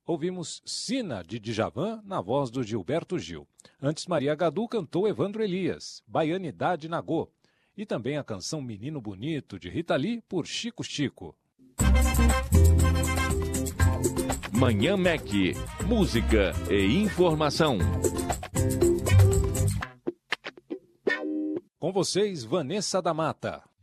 ouvimos Sina, de Djavan, na voz do Gilberto Gil. Antes, Maria Gadu cantou Evandro Elias, Baianidade Nagô. E também a canção Menino Bonito, de Rita Lee, por Chico Chico. Manhã Mac, música e informação. Com vocês, Vanessa da Mata.